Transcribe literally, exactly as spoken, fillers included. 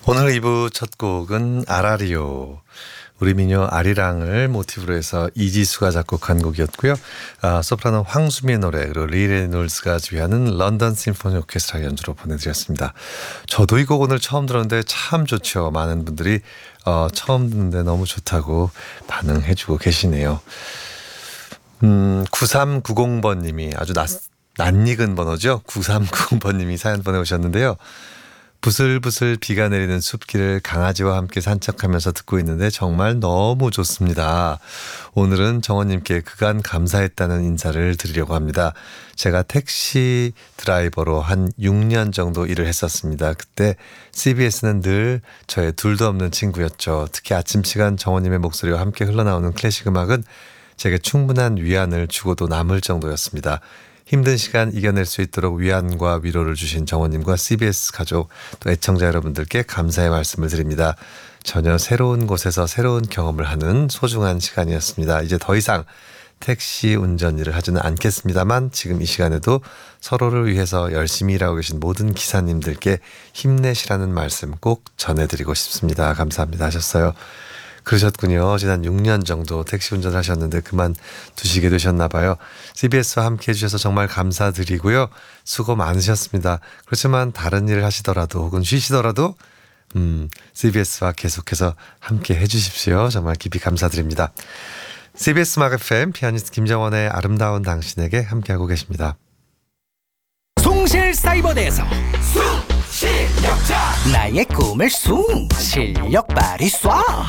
오늘 이 부 첫 곡은 아라리오, 우리 미녀 아리랑을 모티브로 해서 이지수가 작곡한 곡이었고요. 아, 소프라노 황수미의 노래, 그리고 리 레놀즈가 지휘하는 런던 심포니 오케스트라 연주로 보내드렸습니다. 저도 이 곡 오늘 처음 들었는데 참 좋죠. 많은 분들이 어, 처음 듣는데 너무 좋다고 반응해주고 계시네요. 음, 구삼구공 번님이 아주 낯, 낯익은 번호죠. 구삼구공 번님이 사연 보내오셨는데요. 부슬부슬 비가 내리는 숲길을 강아지와 함께 산책하면서 듣고 있는데 정말 너무 좋습니다. 오늘은 정원님께 그간 감사했다는 인사를 드리려고 합니다. 제가 택시 드라이버로 한 육 년 정도 일을 했었습니다. 그때 씨비에스는 늘 저의 둘도 없는 친구였죠. 특히 아침 시간 정원님의 목소리와 함께 흘러나오는 클래식 음악은 제게 충분한 위안을 주고도 남을 정도였습니다. 힘든 시간 이겨낼 수 있도록 위안과 위로를 주신 정원님과 씨비에스 가족 또 애청자 여러분들께 감사의 말씀을 드립니다. 전혀 새로운 곳에서 새로운 경험을 하는 소중한 시간이었습니다. 이제 더 이상 택시 운전 일을 하지는 않겠습니다만 지금 이 시간에도 서로를 위해서 열심히 일하고 계신 모든 기사님들께 힘내시라는 말씀 꼭 전해드리고 싶습니다. 감사합니다 하셨어요. 그러셨군요. 지난 육 년 정도 택시 운전을 하셨는데 그만두시게 되셨나 봐요. 씨비에스와 함께 해주셔서 정말 감사드리고요. 수고 많으셨습니다. 그렇지만 다른 일을 하시더라도 혹은 쉬시더라도 음, 씨비에스와 계속해서 함께 해주십시오. 정말 깊이 감사드립니다. 씨비에스 음악 에프엠 피아니스트 김정원의 아름다운 당신에게 함께하고 계십니다. 숭실사이버대에서 숭실력자 나의 꿈을 숭 실력 발휘 쏴